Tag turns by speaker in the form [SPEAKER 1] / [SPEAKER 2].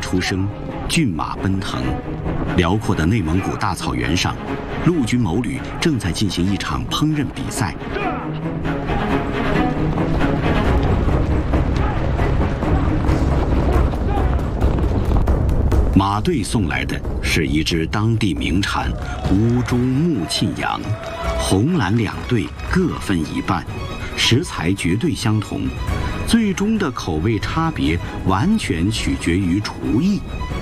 [SPEAKER 1] 初升，骏马奔腾。辽阔的内蒙古大草原上，陆军某旅正在进行一场烹饪比赛。马队送来的是一只当地名产乌珠木沁羊，红蓝两队各分一半，食材绝对相同，最终的口味差别完全取决于厨艺。